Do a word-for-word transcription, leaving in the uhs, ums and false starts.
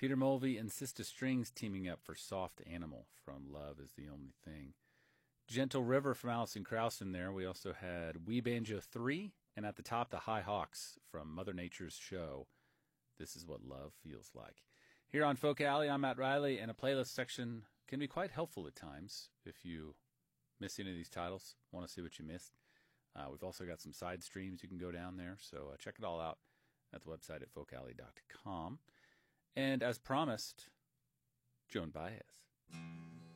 Peter Mulvey and Sista Strings teaming up for Soft Animal from Love Is the Only Thing. Gentle River from Alison Krauss in there. We also had Wee Banjo three, and at the top, the High Hawks from Mother Nature's Show. This Is What Love Feels Like. Here on Folk Alley, I'm Matt Riley, and a playlist section can be quite helpful at times if you miss any of these titles, want to see what you missed. Uh, we've also got some side streams you can go down there, so uh, check it all out at the website at folk alley dot com. And as promised, Joan Baez.